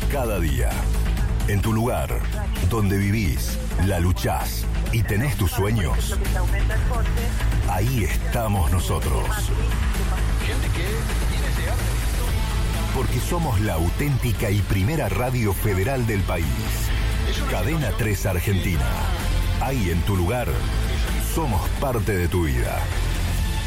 cada día. En tu lugar, donde vivís, la luchás y tenés tus sueños, ahí estamos nosotros. Porque somos la auténtica y primera radio federal del país. Cadena 3 Argentina. Ahí en tu lugar, somos parte de tu vida.